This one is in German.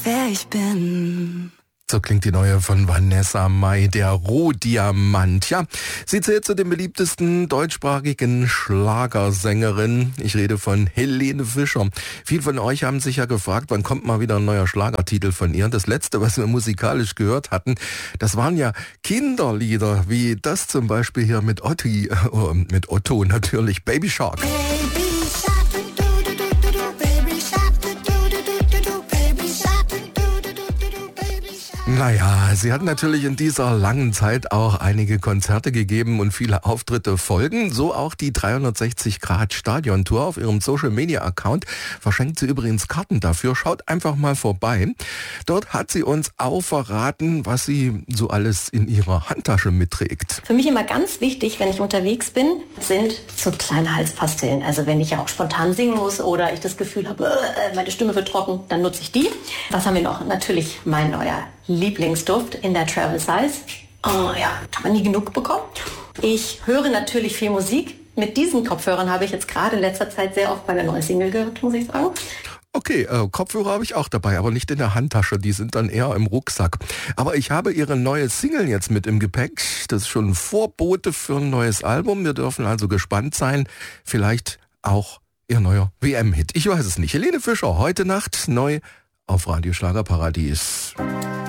wer ich bin. So klingt die neue von Vanessa Mai, der Rohdiamant. Ja, sie zählt zu den beliebtesten deutschsprachigen Schlagersängerinnen. Ich rede von Helene Fischer. Viele von euch haben sich ja gefragt, wann kommt mal wieder ein neuer Schlagertitel von ihr. Das letzte, was wir musikalisch gehört hatten, das waren ja Kinderlieder, wie das zum Beispiel hier mit Otto natürlich, Baby Shark. Naja, sie hat natürlich in dieser langen Zeit auch einige Konzerte gegeben und viele Auftritte folgen. So auch die 360-Grad-Stadion-Tour. Auf ihrem Social-Media-Account verschenkt sie übrigens Karten dafür. Schaut einfach mal vorbei. Dort hat sie uns auch verraten, was sie so alles in ihrer Handtasche mitträgt. Für mich immer ganz wichtig, wenn ich unterwegs bin, sind so kleine Halspastillen. Also wenn ich ja auch spontan singen muss oder ich das Gefühl habe, meine Stimme wird trocken, dann nutze ich die. Was haben wir noch? Natürlich mein neuer Lieblingsduft in der Travel Size. Oh ja, kann man nie genug bekommen. Ich höre natürlich viel Musik. Mit diesen Kopfhörern habe ich jetzt gerade in letzter Zeit sehr oft meine neue Single gehört, muss ich sagen. Okay, Kopfhörer habe ich auch dabei, aber nicht in der Handtasche, die sind dann eher im Rucksack. Aber ich habe ihre neue Single jetzt mit im Gepäck. Das ist schon ein Vorbote für ein neues Album. Wir dürfen also gespannt sein. Vielleicht auch ihr neuer WM-Hit. Ich weiß es nicht. Helene Fischer, heute Nacht neu auf Radio Schlagerparadies.